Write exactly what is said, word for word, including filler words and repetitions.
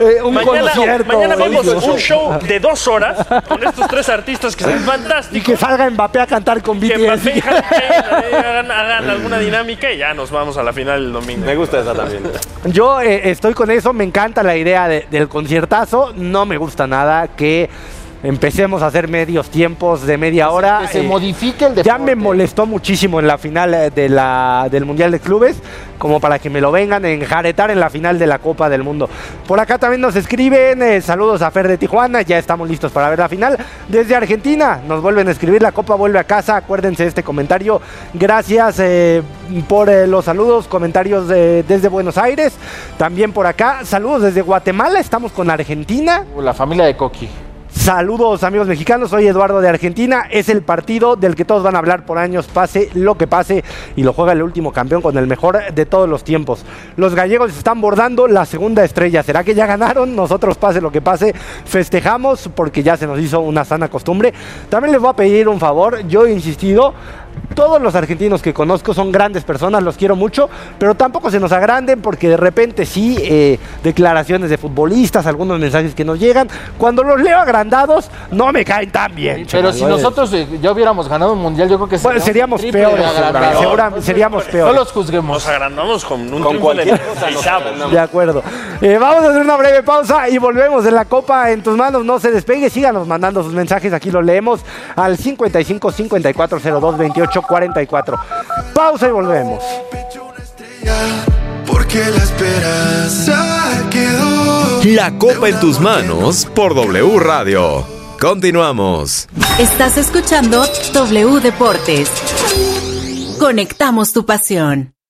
eh, un mañana, concierto. Mañana vemos Dios. un show de dos horas con estos tres artistas que son fantásticos. Y que salga Mbappé a cantar con B Que T S. Mbappé y Harry Kane, eh, hagan, hagan alguna dinámica y ya nos vamos a la final el domingo. Me gusta esa también. Yo eh, estoy con eso, me encanta la idea de- del conciertazo, no me gusta nada que empecemos a hacer medios tiempos de media hora. Que se eh, modifique el deporte. Ya me molestó muchísimo en la final eh, de la, del Mundial de Clubes, como para que me lo vengan a enjaretar en la final de la Copa del Mundo. Por acá también nos escriben, eh, saludos a Fer de Tijuana, ya estamos listos para ver la final. Desde Argentina nos vuelven a escribir, la Copa vuelve a casa, acuérdense de este comentario. Gracias eh, por eh, los saludos, comentarios de- desde Buenos Aires. También por acá, saludos desde Guatemala, estamos con Argentina. La familia de Coqui. Saludos amigos mexicanos, soy Eduardo de Argentina, es el partido del que todos van a hablar por años, pase lo que pase, y lo juega el último campeón con el mejor de todos los tiempos. Los gallegos están bordando la segunda estrella, ¿será que ya ganaron? Nosotros pase lo que pase, festejamos porque ya se nos hizo una sana costumbre. También les voy a pedir un favor, yo he insistido, todos los argentinos que conozco son grandes personas, los quiero mucho, pero tampoco se nos agranden porque de repente sí, eh, declaraciones de futbolistas, algunos mensajes que nos llegan, cuando los leo agrandados, no me caen tan bien. Pero chaval. si nosotros eh, ya hubiéramos ganado un mundial, yo creo que Bueno, seríamos triple peores, de agrandados. seguramente, seguramente, seríamos No peores. los juzguemos. Nos agrandamos con un Con triunfo de cualquier cosa nos dieciséis. agrandamos. De acuerdo. Eh, vamos a hacer una breve pausa y volvemos en la Copa en tus manos. No se despegue, síganos mandando sus mensajes. Aquí los leemos al cincuenta y cinco, cincuenta y cuatro, cero dos, veintiocho, cuarenta y cuatro. Pausa y volvemos. Porque la esperanza quedó. La Copa en tus manos por W Radio. Continuamos. Estás escuchando W Deportes. Conectamos tu pasión.